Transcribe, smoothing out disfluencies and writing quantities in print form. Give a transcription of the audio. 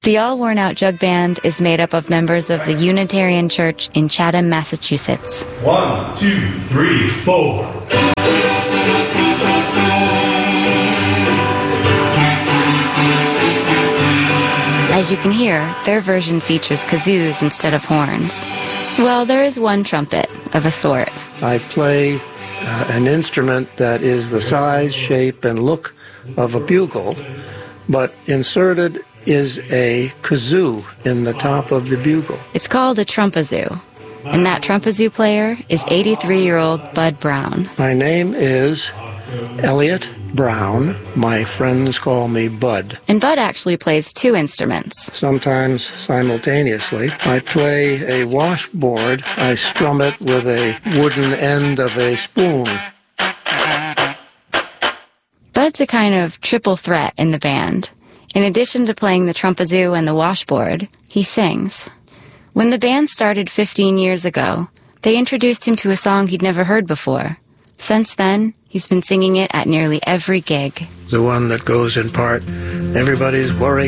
The All Worn Out Jug Band is made up of members of the Unitarian Church in Chatham, Massachusetts. 1, 2, 3, 4. As you can hear, their version features kazoos instead of horns. Well, there is one trumpet, of a sort. I play an instrument that is the size, shape, and look of a bugle, but inserted is a kazoo in the top of the bugle. It's called a trumpazoo, and that trumpazoo player is 83-year-old Bud Brown. My name is Elliot Brown. My friends call me Bud. And Bud actually plays two instruments. Sometimes simultaneously. I play a washboard. I strum it with a wooden end of a spoon. Bud's a kind of triple threat in the band. In addition to playing the trumpazoo and the washboard, he sings. When the band started 15 years ago, they introduced him to a song he'd never heard before. Since then, he's been singing it at nearly every gig. The one that goes in part, everybody's worried